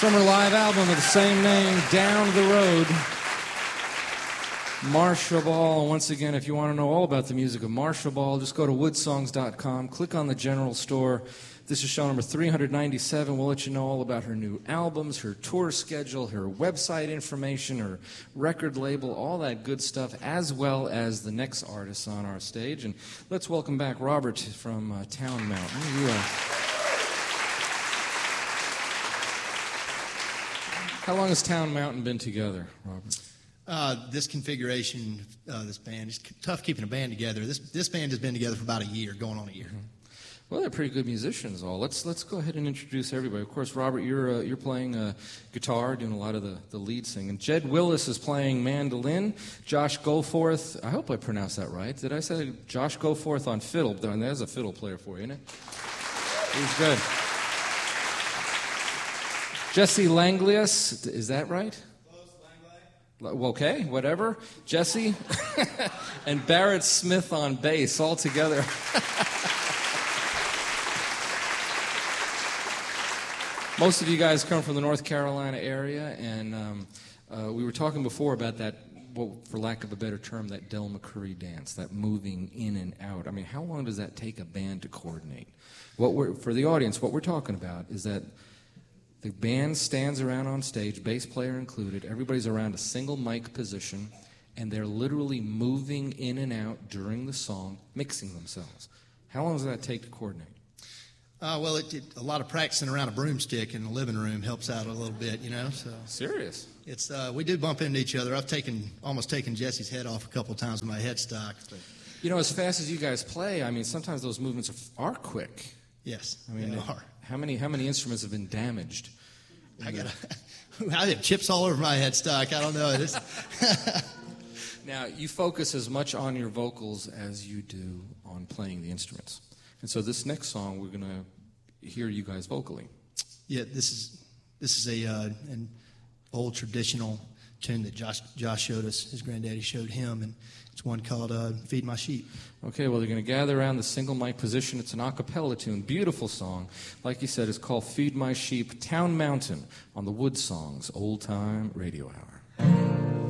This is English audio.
From her live album of the same name, Down the Road, Marcia Ball. Once again, if you want to know all about the music of Marcia Ball, just go to woodsongs.com, click on the general store. This is show number 397. We'll let you know all about her new albums, her tour schedule, her website information, her record label, all that good stuff, as well as the next artists on our stage. And let's welcome back Robert from Town Mountain. How long has Town Mountain been together, Robert? This configuration, this band, it's tough keeping a band together. This band has been together for about a year, going on a year. Mm-hmm. Well, they're pretty good musicians, all. Let's go ahead and introduce everybody. Of course, Robert, you're playing guitar, doing a lot of the lead singing. Jed Willis is playing mandolin. Josh Goforth, I hope I pronounced that right. Did I say Josh Goforth on fiddle? There's a fiddle player for you, isn't it? He's good. Jesse Langlius, is that right? Okay, whatever. Jesse and Barrett Smith on bass, all together. Most of you guys come from the North Carolina area, and we were talking before about that, well, for lack of a better term, that Del McCoury dance, that moving in and out. I mean, how long does that take a band to coordinate? For the audience, what we're talking about is that the band stands around on stage, bass player included. Everybody's around a single mic position, and they're literally moving in and out during the song, mixing themselves. How long does that take to coordinate? Well, a lot of practicing around a broomstick in the living room helps out a little bit, you know. So serious? It's we do bump into each other. I've almost taken Jesse's head off a couple of times with my headstock. But. You know, as fast as you guys play, I mean, sometimes those movements are quick. Yes, I mean, they are. How many instruments have been damaged? I have chips all over my headstock. I don't know. Now, you focus as much on your vocals as you do on playing the instruments. And so this next song, we're going to hear you guys vocally. Yeah, this is an old traditional tune that Josh showed us. His granddaddy showed him, and it's one called Feed My Sheep. Okay, well, they're going to gather around the single mic position. It's an a cappella tune, beautiful song. Like you said, it's called Feed My Sheep, Town Mountain on the Wood Songs Old Time Radio Hour.